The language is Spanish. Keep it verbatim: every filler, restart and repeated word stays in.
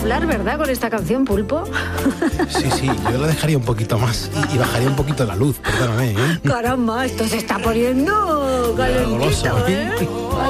hablar, ¿verdad? Con esta canción, Pulpo. Sí, sí, yo lo dejaría un poquito más y, y bajaría un poquito la luz, perdóname, ¿eh? Caramba, esto se está poniendo calentito, Goloso, ¿eh? ¿eh?